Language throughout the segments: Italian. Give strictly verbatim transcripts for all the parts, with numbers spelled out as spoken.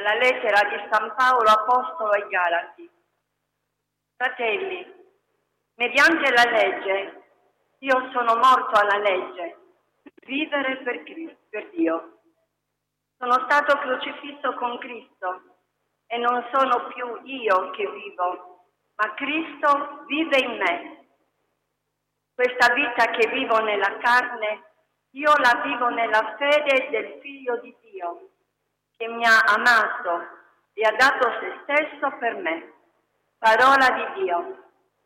Dalla lettera di San Paolo Apostolo ai Galati. Fratelli, mediante la legge, io sono morto alla legge, vivere per, Cristo, per Dio. Sono stato crocifisso con Cristo e non sono più io che vivo, ma Cristo vive in me. Questa vita che vivo nella carne, io la vivo nella fede del Figlio di Dio, che mi ha amato e ha dato se stesso per me. Parola di Dio.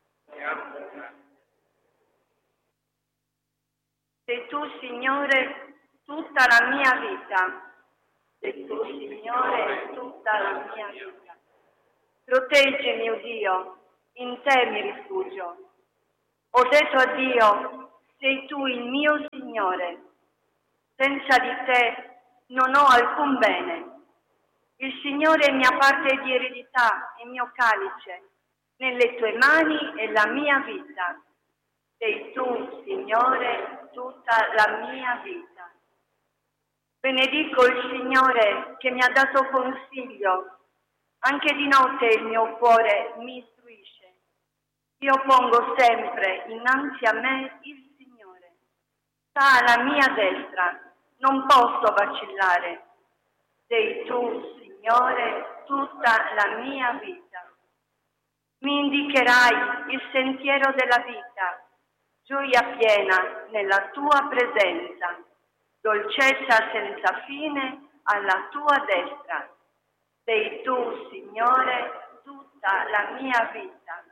Sei tu, Signore, tutta la mia vita. Sei tu, Signore, tutta la mia vita. Proteggimi, o Dio, in te mi rifugio. Ho detto a Dio, sei tu il mio Signore. Senza di te non ho alcun bene. Il Signore è mia parte di eredità e mio calice. Nelle tue mani è la mia vita. Sei tu, Signore, tutta la mia vita. Benedico il Signore che mi ha dato consiglio. Anche di notte il mio cuore mi istruisce. Io pongo sempre innanzi a me il Signore. Sta alla mia destra, non posso vacillare. Sei tu, Signore, tutta la mia vita. Mi indicherai il sentiero della vita, gioia piena nella tua presenza, dolcezza senza fine alla tua destra. Sei tu, Signore, tutta la mia vita.